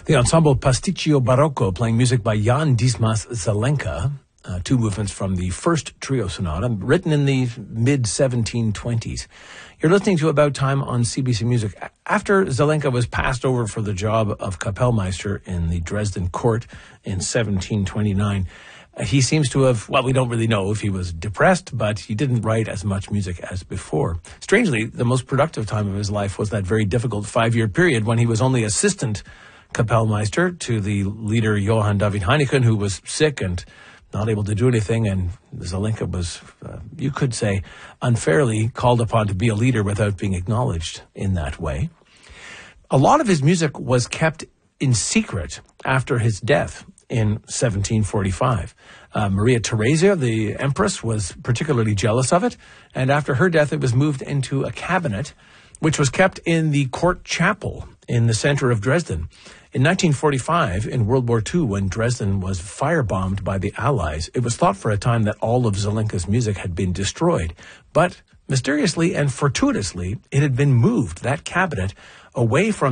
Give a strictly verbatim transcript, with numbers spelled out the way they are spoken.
The ensemble Pasticcio Barocco, playing music by Jan Dismas Zelenka, uh, two movements from the first trio sonata, written in the mid seventeen twenties. You're listening to About Time on C B C Music. After Zelenka was passed over for the job of Kapellmeister in the Dresden court in seventeen twenty-nine, he seems to have, well, we don't really know if he was depressed, but he didn't write as much music as before. Strangely, the most productive time of his life was that very difficult five-year period when he was only assistant Kapellmeister to the leader Johann David Heineken, who was sick and not able to do anything, and Zelenka was, uh, you could say, unfairly called upon to be a leader without being acknowledged in that way. A lot of his music was kept in secret after his death in seventeen forty-five. Uh, Maria Theresa, the empress, was particularly jealous of it, and after her death it was moved into a cabinet which was kept in the court chapel in the center of Dresden. In nineteen forty-five, in World War Two, when Dresden was firebombed by the Allies, it was thought for a time that all of Zelenka's music had been destroyed. But mysteriously and fortuitously, it had been moved, that cabinet, away from